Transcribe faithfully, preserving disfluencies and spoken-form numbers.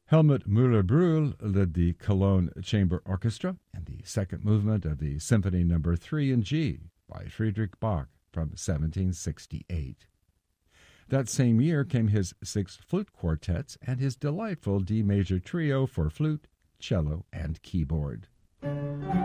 Helmut Müller-Brühl led the Cologne Chamber Orchestra and the second movement of the Symphony Number three in G by Friedrich Bach from seventeen sixty-eight. That same year came his six flute quartets and his delightful D major trio for flute, cello, and keyboard.